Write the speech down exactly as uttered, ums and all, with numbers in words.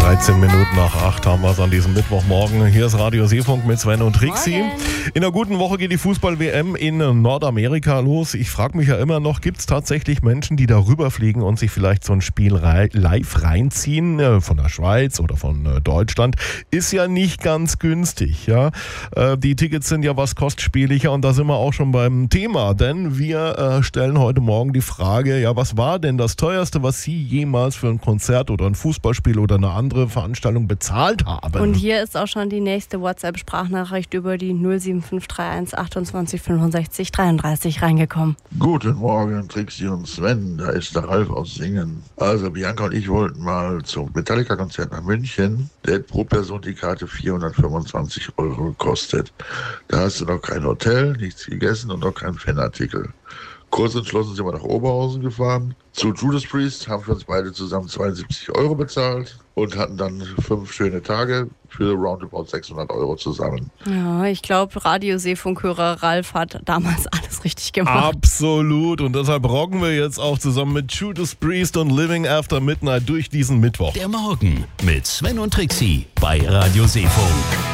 dreizehn Minuten nach acht haben wir es an diesem Mittwochmorgen. Hier ist Radio Seefunk mit Sven und Trixi. Morgen. In einer guten Woche geht die Fußball-W M in Nordamerika los. Ich frage mich ja immer noch, gibt es tatsächlich Menschen, die darüber fliegen und sich vielleicht so ein Spiel rei- live reinziehen? Äh, von der Schweiz oder von äh, Deutschland. Ist ja nicht ganz günstig. Ja? Äh, die Tickets sind ja was kostspieliger und da sind wir auch schon beim Thema. Denn wir äh, stellen heute Morgen die Frage, ja, was war denn das teuerste, was Sie jemals für ein Konzert oder ein Fußballspiel oder eine andere Veranstaltung bezahlt haben? Und hier ist auch schon die nächste WhatsApp-Sprachnachricht über die null sieben fünf drei eins achtundzwanzig fünfundsechzig dreiunddreißig reingekommen. Guten Morgen, Trixi und Sven, da ist der Ralf aus Singen. Also Bianca und ich wollten mal zum Metallica-Konzert nach München. Der hat pro Person die Karte vierhundertfünfundzwanzig Euro gekostet. Da hast du noch kein Hotel, nichts gegessen und noch keinen Fanartikel. Kurz entschlossen sind wir nach Oberhausen gefahren. Zu Judas Priest haben wir uns beide zusammen zweiundsiebzig Euro bezahlt und hatten dann fünf schöne Tage für roundabout sechshundert Euro zusammen. Ja, ich glaube, Radio-Seefunkhörer Ralf hat damals alles richtig gemacht. Absolut. Und deshalb rocken wir jetzt auch zusammen mit Judas Priest und Living After Midnight durch diesen Mittwoch. Der Morgen mit Sven und Trixi bei Radio Seefunk.